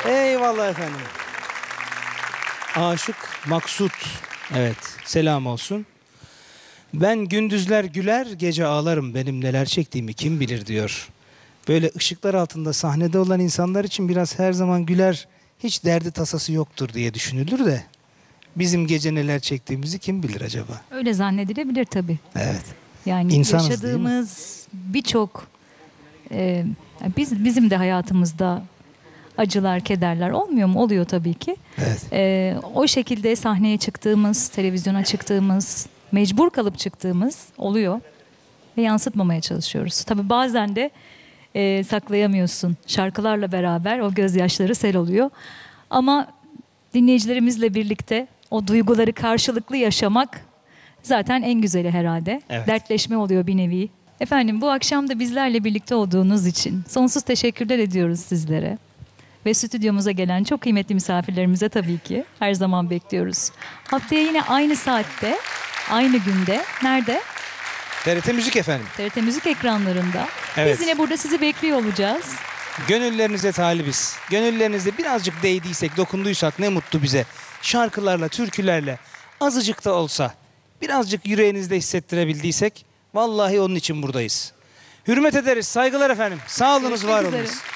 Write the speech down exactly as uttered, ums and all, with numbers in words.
Eyvallah efendim. Aşık Maksut. Evet, selam olsun. Ben gündüzler güler, gece ağlarım. Benim neler çektiğimi kim bilir diyor. Böyle ışıklar altında sahnede olan insanlar için biraz her zaman güler, hiç derdi tasası yoktur diye düşünülür de bizim gece neler çektiğimizi kim bilir acaba? Öyle zannedilebilir tabii. Evet. Yani İnsanız, yaşadığımız birçok e, biz bizim de hayatımızda acılar, kederler olmuyor mu? Oluyor tabii ki. Evet. E, o şekilde sahneye çıktığımız, televizyona çıktığımız, mecbur kalıp çıktığımız oluyor ve yansıtmamaya çalışıyoruz. Tabii bazen de e, saklayamıyorsun. Şarkılarla beraber o gözyaşları sel oluyor. Ama dinleyicilerimizle birlikte o duyguları karşılıklı yaşamak zaten en güzeli herhalde. Evet. Dertleşme oluyor bir nevi. Efendim bu akşam da bizlerle birlikte olduğunuz için sonsuz teşekkürler ediyoruz sizlere. Ve stüdyomuza gelen çok kıymetli misafirlerimize tabii ki her zaman bekliyoruz. Haftaya yine aynı saatte, aynı günde, nerede? T R T Müzik efendim. T R T Müzik ekranlarında. Evet. Biz yine burada sizi bekliyor olacağız. Gönüllerinize talibiz. Gönüllerinizde birazcık değdiysek, dokunduysak ne mutlu bize. Şarkılarla, türkülerle, azıcık da olsa birazcık yüreğinizde hissettirebildiysek vallahi onun için buradayız. Hürmet ederiz, saygılar efendim. Sağ olunuz, Görüşmek var üzere. olunuz.